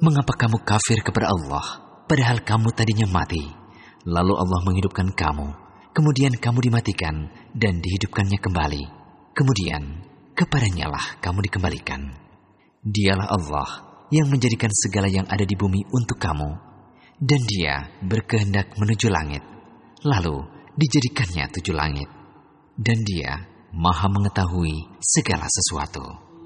Mengapa kamu kafir kepada Allah, padahal kamu tadinya mati, lalu Allah menghidupkan kamu, kemudian kamu dimatikan dan dihidupkannya kembali, kemudian kepadanya lah kamu dikembalikan. Dialah Allah yang menjadikan segala yang ada di bumi untuk kamu, dan Dia berkehendak menuju langit, lalu dijadikannya 7 langit, dan Dia Maha mengetahui segala sesuatu.